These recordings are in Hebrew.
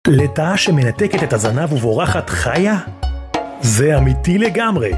לטאה שמנתקת את הזנב ובורחת חיה? זה אמיתי לגמרי.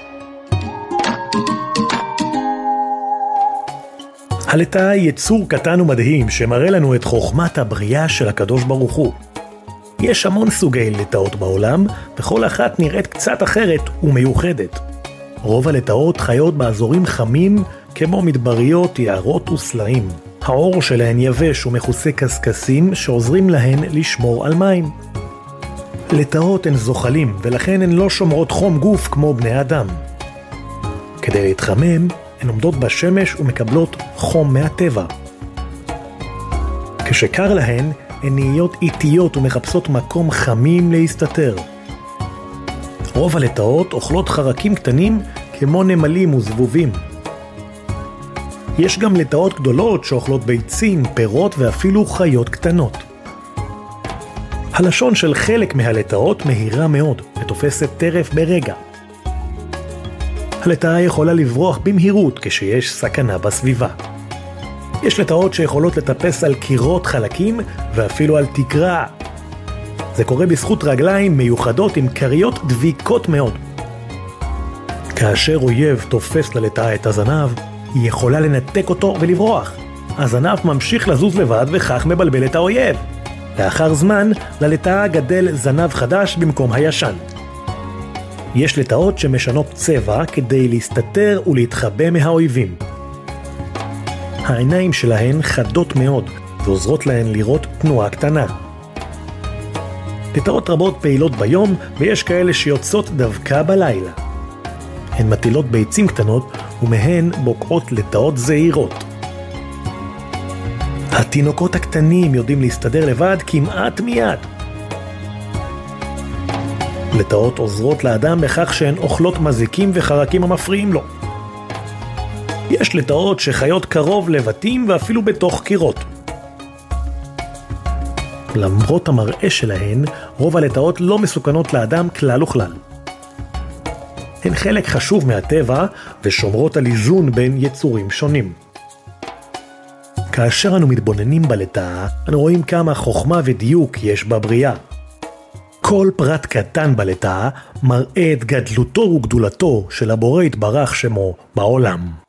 הלטאה היא יצור קטן ומדהים שמראה לנו את חוכמת הבריאה של הקדוש ברוך הוא. יש המון סוגי לטאות בעולם, וכל אחת נראית קצת אחרת ומיוחדת. רוב הלטאות חיות באזורים חמים כמו מדבריות, יערות וסלעים. העור שלהן יבש ומכוסה קסקסים שעוזרים להן לשמור על מים. לטאות הן זוחלים ולכן הן לא שומרות חום גוף כמו בני אדם. כדי להתחמם הן עומדות בשמש ומקבלות חום מהטבע. כשקר להן הן נהיות איטיות ומחפשות מקום חמים להסתתר. רוב הלטאות אוכלות חרקים קטנים כמו נמלים וזבובים. יש גם לטאות גדולות שאוכלות ביצים, פירות ואפילו חיות קטנות. הלשון של חלק מהלטאות מהירה מאוד ותופסת טרף ברגע. הלטאה יכולה לברוח במהירות כשיש סכנה בסביבה. יש לטאות שיכולות לטפס על קירות חלקים ואפילו על תקרה. זה קורה בזכות רגליים מיוחדות עם קריות דביקות מאוד. כאשר אויב תופס ללטאה את הזנב, היא יכולה לנתק אותו ולברוח. הזנב ממשיך לזוז לבד וכך מבלבל את האויב. לאחר זמן, ללטאה גדל זנב חדש במקום הישן. יש לטאות שמשנות צבע כדי להסתתר ולהתחבא מהאויבים. העיניים שלהן חדות מאוד ועוזרות להן לראות תנועה קטנה. לטאות רבות פעילות ביום ויש כאלה שיוצאות דווקא בלילה. הן מטילות ביצים קטנות ומהן בוקעות לטאות זעירות. התינוקות הקטנים יודעים להסתדר לבד כמעט מיד. לטאות עוזרות לאדם בכך שהן אוכלות מזיקים וחרקים המפריעים לו. יש לטאות שחיות קרוב לבתים ואפילו בתוך קירות. למרות המראה שלהן, רוב הלטאות לא מסוכנות לאדם כלל וכלל. הן חלק חשוב מהטבע ושומרות על איזון בין יצורים שונים. כאשר אנו מתבוננים בלטאה, אנו רואים כמה חוכמה ודיוק יש בבריאה. כל פרט קטן בלטאה מראה את גדלותו וגדולתו של הבורא יתברך שמו בעולם.